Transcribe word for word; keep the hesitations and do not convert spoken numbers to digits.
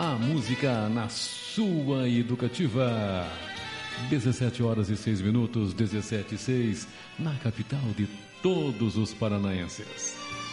A música na sua educativa. dezessete horas e seis minutos, dezessete e seis, na capital de todos os paranaenses.